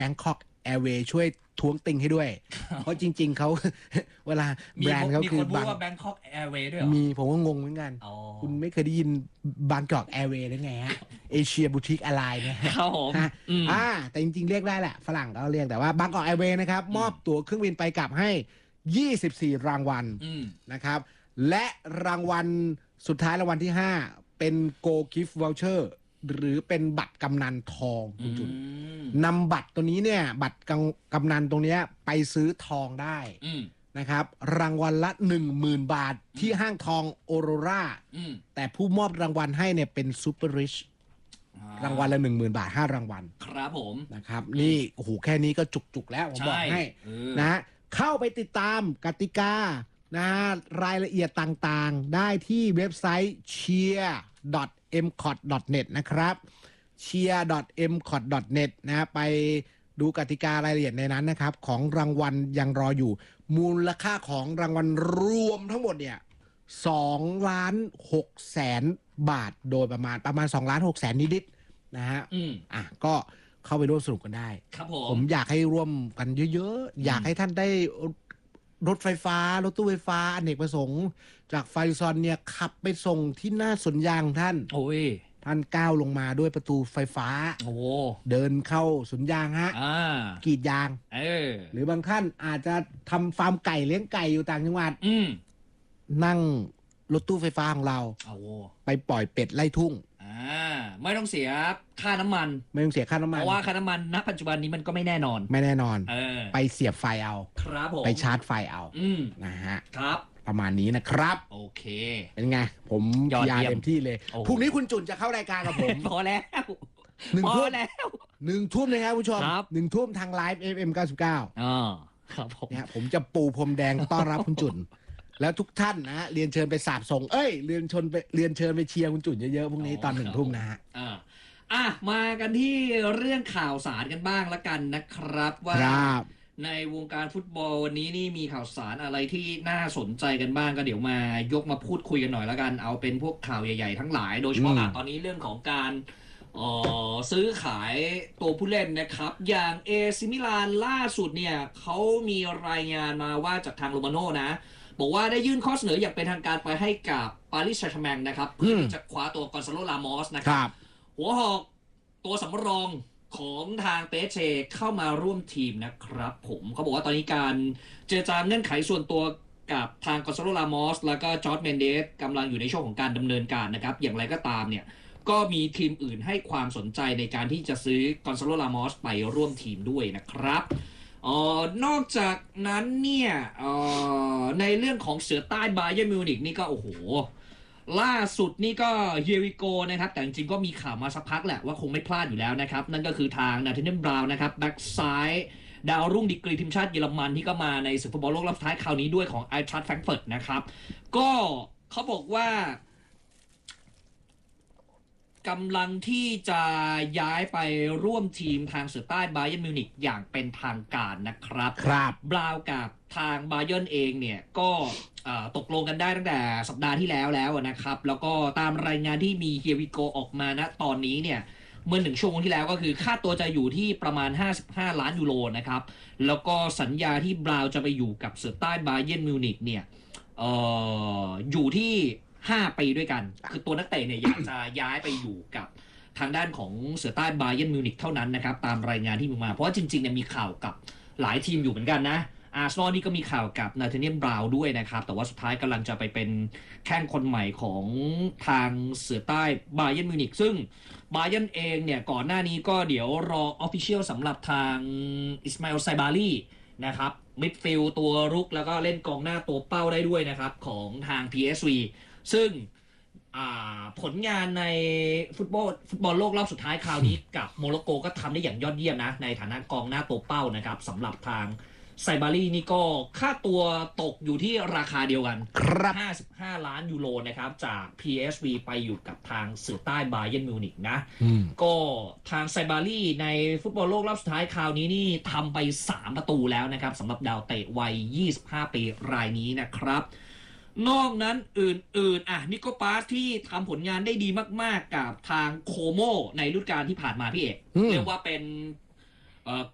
Bangkok Airways ช่วยท้วงติงให้ด้วย เพราะจริงๆเขา เวลาแบรนด์เขาคือมีคนพูดว่า Bangkok Airways ด้วยเหรอมีผมก็งงเหมือนกันคุณไม่เคยได้ยิน Bangkok Airways ได้ไงฮะ Asia Boutique Airline เนี่ยครับผมแต่จริงๆเรียกได้แหละฝรั่งเขาเรียกแต่ว่า Bangkok Airways นะครับมอบตั๋วเครื่องบินไปกลับให้24รางวัลนะครับและรางวัลสุดท้ายรางวัลที่5เป็น Go Gift Voucher หรือเป็นบัตรกำนันทองคุณจุนนำบัตรตัวนี้เนี่ยบัตรกำนันตรงนี้ไปซื้อทองได้นะครับรางวัลละ 10,000 บาทที่ห้างทองโอโรราแต่ผู้มอบรางวัลให้เนี่ยเป็นซูเปอร์ริชรางวัลละ 10,000 บาท5รางวัลครับผมนะครับนี่โอ้โหแค่นี้ก็จุกๆแล้วผมบอกให้นะเข้าไปติดตามกติกานะรายละเอียดต่างๆได้ที่เว็บไซต์ cheer.mcot.net นะครับ cheer.mcot.net นะไปดูกติการายละเอียดในนั้นนะครับของรางวัลยังรออยู่มูลค่าของรางวัลรวมทั้งหมดเนี่ย2,600,000 บาทโดยประมาณ2,600,000นิดๆนะฮะก็เข้าไปร่วมสนุกกันได้ครับผมอยากให้ร่วมกันเยอะๆอยากให้ท่านได้รถไฟฟ้ารถตู้ไฟฟ้าอเนกประสงค์จากไฟซอนเนี่ยขับไปส่งที่หน้าสวนยางท่านท่านก้าวลงมาด้วยประตูไฟฟ้าเดินเข้าสวนยางฮะกรีดยางหรือบางท่านอาจจะทำฟาร์มไก่เลี้ยงไก่อยู่ต่างจังหวัดนั่งรถตู้ไฟฟ้าของเราไปปล่อยเป็ดไล่ทุ่งไม่ต้องเสียค่าน้ำมันเพราะว่าค่าน้ำมันณปัจจุบันนี้มันก็ไม่แน่นอนไปเสียบไฟเอาครับผมไปชาร์จไฟเอานะฮะครับประมาณนี้นะครับโอเคเป็นไงผมยาเต็มที่เลยพรุ่งนี้คุณจุนจะเข้ารายการกับผมพอแล้ว 1 ทุ่มนะครับผู้ชม1 ทุ่มทางไลฟ์ FM 99 ครับผมเนี่ยผมจะปูพรมแดงต้อนรับคุณจุนแล้วทุกท่านนะเรียนเชิญไปสาบส่งเรียนเชิญไปเชียร์คุณจุนเยอะๆพรุ่งนี้ตอน1 ทุ่มนะฮะมากันที่เรื่องข่าวสารกันบ้างละกันนะครับว่าในวงการฟุตบอลวันนี้นี่มีข่าวสารอะไรที่น่าสนใจกันบ้างก็เดี๋ยวมายกมาพูดคุยกันหน่อยละกันเอาเป็นพวกข่าวใหญ่ๆทั้งหลายโดยเฉพาะตอนนี้เรื่องของการซื้อขายตัวผู้เล่นนะครับอย่างเอซิมิลานล่าสุดเนี่ยเขามีรายงานมาว่าจากทางโรมาโน่นะบอกว่าได้ยื่นข้อเสนออย่างเป็นทางการไปให้กับปารีสแซงต์แชร์แมงนะครับเพื่อจะคว้าตัวกอนซาโล รามอสนะครับหัวหอกตัวสำรองของทางเปเชเข้ามาร่วมทีมนะครับผมเขาบอกว่าตอนนี้การเจรจาเงื่อนไขส่วนตัวกับทางกอนซาโล รามอสแล้วก็จอร์จ เมนเดสกำลังอยู่ในช่วงของการดำเนินการนะครับอย่างไรก็ตามเนี่ยก็มีทีมอื่นให้ความสนใจในการที่จะซื้อกอนซาโล รามอสไปร่วมทีมด้วยนะครับนอกจากนั้นเนี่ยในเรื่องของเสือใต้บาเยิร์นมิวนิกนี่ก็โอ้โหล่าสุดนี่ก็เฮียวิโกนะครับแต่จริงๆก็มีข่าวมาสักพักแหละว่าคงไม่พลาดอยู่แล้วนะครับนั่นก็คือทางนาธาเนียล บราวน์นะครับแบ็กซ้ายดาวรุ่งดีกรีทีมชาติเยอรมันที่ก็มาในศึกฟุตบอลโลกรอบสุดท้ายคราวนี้ด้วยของไอทรัคต์ แฟรงก์เฟิร์ตนะครับก็เขาบอกว่ากำลังที่จะย้ายไปร่วมทีมทางเสือใต้บาเยิร์นมิวนิกอย่างเป็นทางการนะครับบราวน์กับทางบาเยิร์นเองเนี่ยก็ตกลงกันได้ตั้งแต่สัปดาห์ที่แล้วนะครับแล้วก็ตามรายงานที่มีเฮียวิโกออกมาณตอนนี้เนี่ยเมื่อ1 ชั่วโมงที่แล้วก็คือค่าตัวจะอยู่ที่ประมาณ55 ล้านยูโรนะครับแล้วก็สัญญาที่บราวน์จะไปอยู่กับเสือใต้บาเยิร์นมิวนิกเนี่ยอยู่ที่5 ปีด้วยกันคือตัวนักเตะเนี่ยอยากจะย้ายไปอยู่กับทางด้านของเสือใต้บาเยิร์นมิวนิกเท่านั้นนะครับตามรายงานที่มีมาเพราะว่าจริงๆเนี่ยมีข่าวกับหลายทีมอยู่เหมือนกันนะอาร์เซนอลนี่ก็มีข่าวกับนาธาเนียล บราวน์ด้วยนะครับแต่ว่าสุดท้ายกำลังจะไปเป็นแข้งคนใหม่ของทางเสือใต้บาเยิร์นมิวนิกซึ่งบาเยิร์นเองเนี่ยก่อนหน้านี้ก็เดี๋ยวรอออฟฟิเชียลสำหรับทางอิสมาอิล ไซบารีนะครับมิดฟิลด์ตัวรุกแล้วก็เล่นกองหน้าตัวเป้าได้ด้วยนะครับของทาง PSV ซึ่งผลงานในฟุตบอลโลกรอบสุดท้ายคราวนี้กับโมร็อกโกก็ทำได้อย่างยอดเยี่ยมนะในฐานะกองหน้าตัวเป้านะครับสำหรับทางไซบารีนี่ก็ค่าตัวตกอยู่ที่ราคาเดียวกัน55 ล้านยูโรนะครับจาก PSV ไปอยู่กับทางเสือใต้บาเยิร์นมิวนิกนะก็ทางไซบารีในฟุตบอลโลกรอบสุดท้ายคราวนี้นี่ทำไป3 ประตูแล้วนะครับสำหรับดาวเตะวัย25 ปีรายนี้นะครับนอกนั้นอื่นนิโคปาสที่ทำผลงานได้ดีมากๆกับทางโคโมในฤดูกาลที่ผ่านมาพี่เอกเรียกว่าเป็น